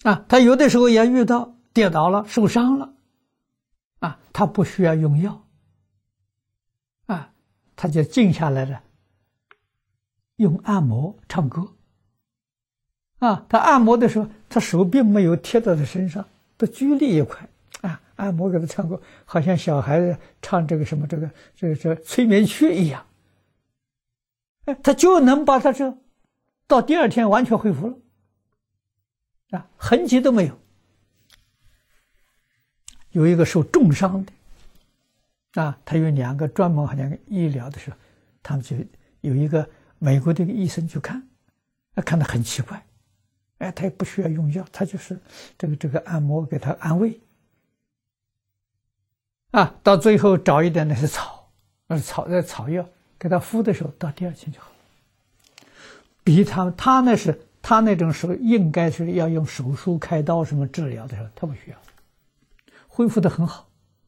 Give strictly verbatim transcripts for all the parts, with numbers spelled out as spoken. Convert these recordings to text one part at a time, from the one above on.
啊，他有的时候也遇到跌倒了、受伤了，啊，他不需要用药，啊，他就静下来了，用按摩、唱歌。啊，他按摩的时候，他手并没有贴到他身上，他居力一块，啊，按摩给他唱歌，好像小孩子唱这个什么这个这个这催眠曲一样，哎，他就能把他这到第二天完全恢复了，啊，痕迹都没有。有一个受重伤的，啊，他有两个专门好像医疗的时候，他们就有一个美国的一个医生去看，啊，看得很奇怪。哎，他也不需要用药，他就是这个这个按摩给他安慰，啊，到最后找一点那是草，那是草的草药给他敷的时候，到第二天就好了。比他他那是他那种时候应该是要用手术开刀什么治疗的时候，他不需要，恢复得很好，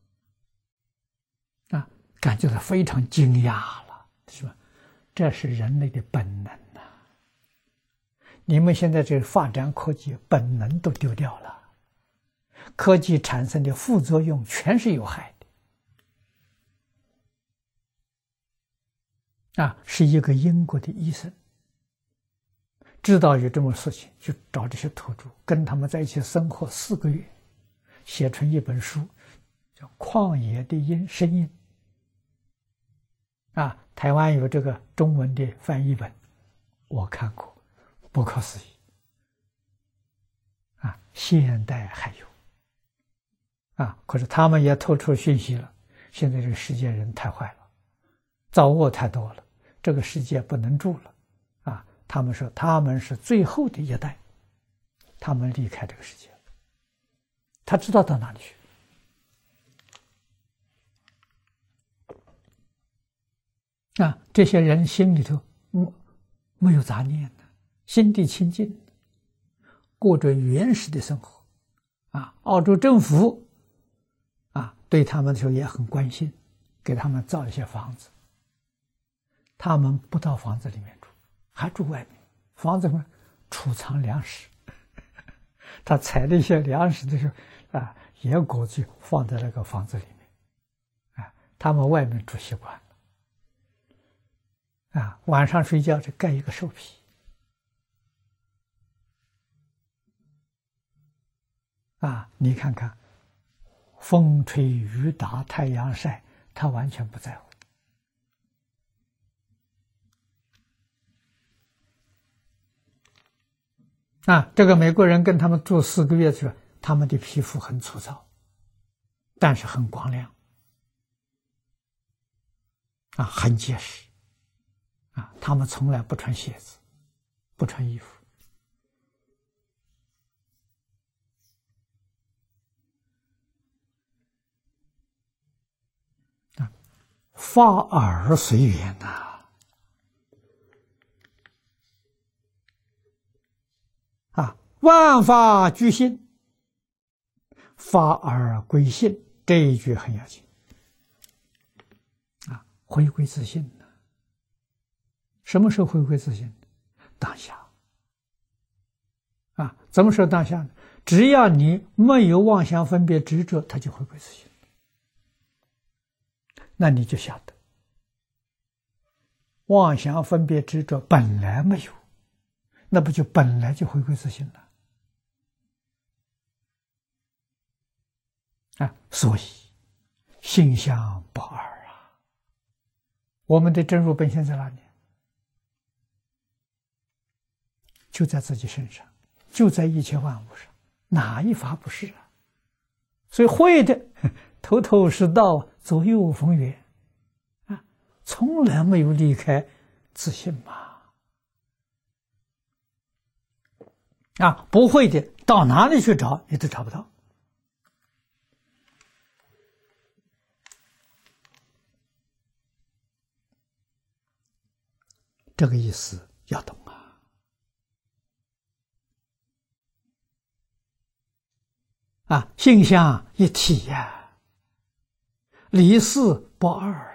啊，感觉到非常惊讶了，是吧？这是人类的本能。你们现在这个发展科技，本能都丢掉了，科技产生的副作用全是有害的。啊，是一个英国的医生，知道有这么事情，就找这些土著，跟他们在一起生活四个月，写成一本书，叫《旷野的音声音》。啊，台湾有这个中文的翻译本，我看过。不可思议啊！现代还有啊，可是他们也透出讯息了。现在这个世界人太坏了，造恶太多了，这个世界不能住了啊！他们说他们是最后的一代，他们离开这个世界，他知道到哪里去啊？这些人心里头没没有杂念的。心地清净，过着原始的生活，啊，澳洲政府啊对他们的时候也很关心，给他们造一些房子。他们不到房子里面住，还住外面，房子里面储藏粮食。他采了一些粮食的时候啊，也过去放在那个房子里面，啊，他们外面住习惯了，啊，晚上睡觉就盖一个兽皮。啊，你看看，风吹雨打太阳晒，他完全不在乎。啊，这个美国人跟他们住四个月的时候，他们的皮肤很粗糙，但是很光亮，啊，很结实，啊，他们从来不穿鞋子，不穿衣服。发耳随缘呐，啊，万法具心，发耳归心，这一句很要紧啊，回归自信呢。什么时候回归自信？当下啊，怎么说当下呢？只要你没有妄想分别执着，它就回归自信。那你就晓得，妄想分别执着本来没有，那不就本来就回归自信了啊？所以性相不二啊。我们的真如本性在哪里？就在自己身上，就在一切万物上，哪一法不是啊？所以会的头头是道，左右逢源啊，从来没有离开自信嘛。啊，不会的，到哪里去找你都找不到。这个意思要懂啊！啊，性相一体呀、啊，理事不二。